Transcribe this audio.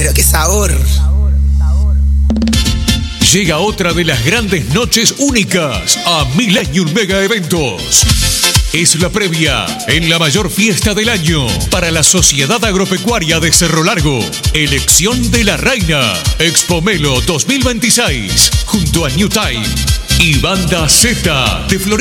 pero qué sabor. Llega otra de las grandes noches únicas a Millennium Mega Eventos. Es la previa en la mayor fiesta del año para la Sociedad Agropecuaria de Cerro Largo. Elección de la Reina. Expomelo 2026. Junto a New Time y Banda Z de Florida.